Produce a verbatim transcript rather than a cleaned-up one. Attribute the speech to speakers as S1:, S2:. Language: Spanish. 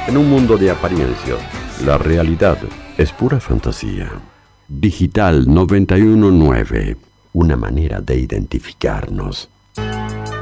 S1: En un mundo de apariencias, la realidad es pura fantasía. Digital noventa y uno punto nueve, una manera de identificarnos.